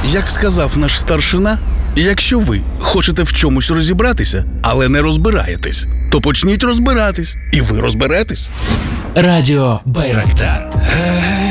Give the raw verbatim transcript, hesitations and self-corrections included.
Як сказав наш старшина, якщо ви хочете в чомусь розібратися, але не розбираєтесь, то почніть розбиратись, і ви розберетесь. Радіо Байрактар.